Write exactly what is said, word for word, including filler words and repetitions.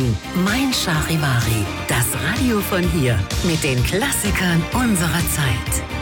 Minuten. Mein Charivari, das Radio von hier mit den Klassikern unserer Zeit.